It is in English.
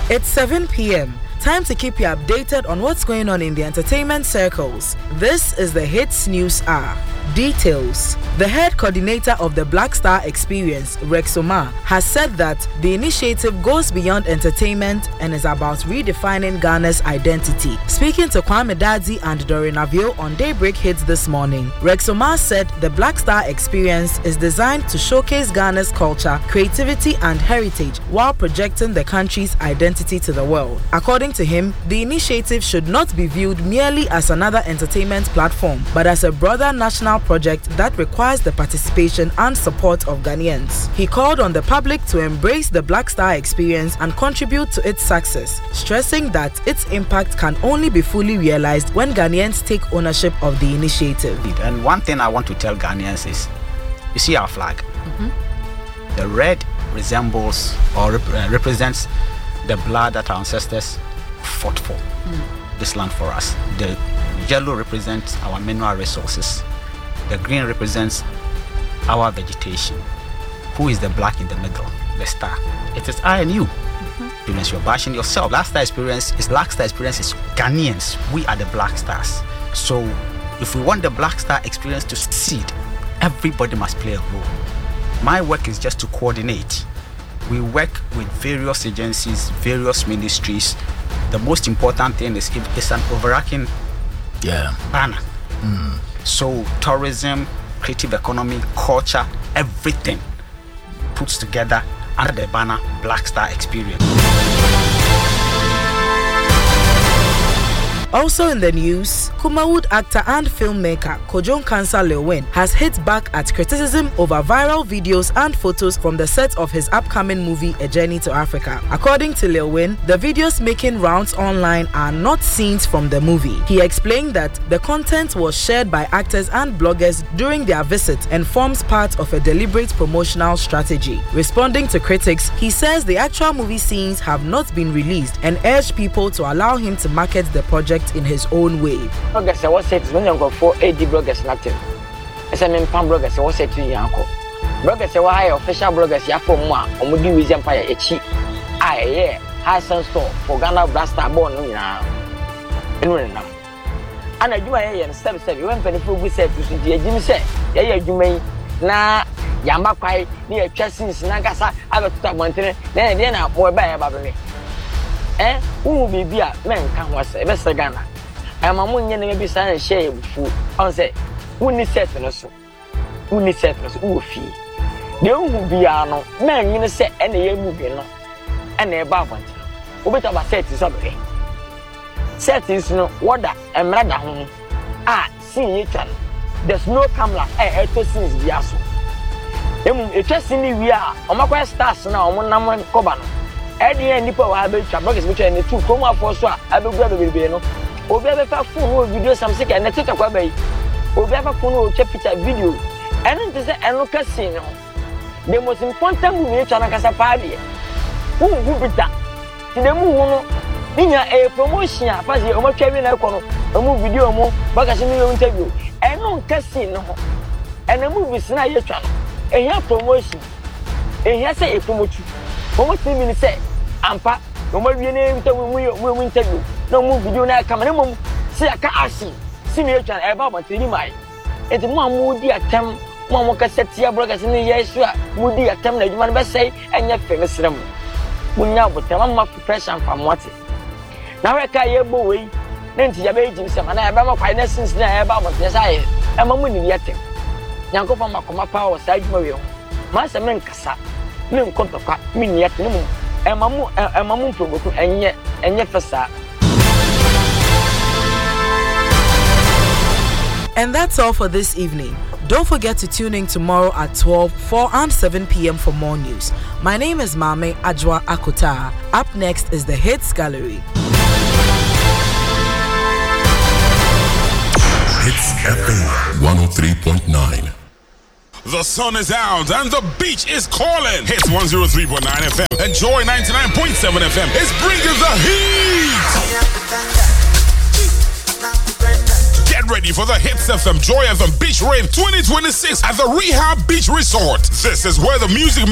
It's 7 p.m. Time to keep you updated on what's going on in the entertainment circles. This is the Hits News Hour. Details. The head coordinator of the Black Star Experience, Rexoma, has said that the initiative goes beyond entertainment and is about redefining Ghana's identity. Speaking to Kwame Dadzi and Doreen Avio on Daybreak Hits this morning, Rexoma said the Black Star Experience is designed to showcase Ghana's culture, creativity and heritage while projecting the country's identity to the world. According to him, the initiative should not be viewed merely as another entertainment platform, but as a broader national project that requires the participation and support of Ghanaians. He called on the public to embrace the Black Star Experience and contribute to its success, stressing that its impact can only be fully realized when Ghanaians take ownership of the initiative. And one thing I want to tell Ghanaians is, you see our flag? The red resembles or represents the blood that our ancestors fought for this land for us. The yellow represents our mineral resources. The green represents our vegetation. Who is the black in the middle? The star. It is I and you. Unless you're bashing yourself. Black Star Experience is Ghanaians. We are the Black Stars. So if we want the Black Star Experience to succeed, everybody must play a role. My work is just to coordinate. We work with various agencies, various ministries. The most important thing is it's an overarching banner. So tourism, creative economy, culture, everything puts together under the banner Black Star Experience. Also in the news, Kumawood actor and filmmaker Kojo Nkansah Lil has hit back at criticism over viral videos and photos from the set of his upcoming movie A Journey to Africa. According to Lil Wayne, the videos making rounds online are not scenes from the movie. He explained that the content was shared by actors and bloggers during their visit and forms part of a deliberate promotional strategy. Responding to critics, he says the actual movie scenes have not been released and urged people to allow him to market the project in his own way. Bloggers, I was said when you go for AD bloggers nothing. As I mean, pan bloggers, I was said to Yanko. Bloggers, I hire official bloggers, ya for moi, or Moody with Empire, a cheap. High sun store for Ghana Blaster born now. And I do my and step said, you went for the food we said to see Jimmy said, yeah, you may na Yamba Pai near Chessins, Nagasa, I got to stop one thing, then I more by about me. Who will be a man can was a West Ghana? I'm a moon maybe sign and share food. I say, who needs settlers? Who needs settlers? Who fee? The who be a no man in a set and a movie no and a barbant. Who better about set is up here. Set is no water and rather home. See each other. There's no camera, to since the asso. It's just in the we are. On my stars now, one number Cobano. Eddie and Nippo have been bloggers which are the two coma for so I will grab a baby. Or ever phone video some sick and take a way. Or ever phone check picture video. And it is a local scene. The most important movie Chanakasa party. Who be that? To the moon, a promotion, pass your own carrying a move video more, because in your interview. And no casino. And the movie is not your channel. And your promotion. And here say a promotion. What thing say? Ampa, no more name to we interview. No move video now come and see a car see. See me about what you might. It's one moody attempt. One can set your bloggers in the years. Moody attempt that you want to say and your famous ceremony. We now but tell them of pressure from what it. Now I can't hear boy. Then to your baby, some and I have my finance now about what yes I am a money yet. Yanko from my power side Mario. Master Menkasa. No contact, mean yet no more. And Mamu provoke and yet for that. And that's all for this evening. Don't forget to tune in tomorrow at 12, 4 and 7 p.m. for more news. My name is Mame Ajwa Akota. Up next is the Hits Gallery. Hits FM 103.9. The sun is out and the beach is calling. Hits 103.9 FM and Joy 99.7 FM is bringing the heat. Get ready for the Hits FM Joy FM Beach Rave 2026 at the Rehab Beach Resort. This is where the music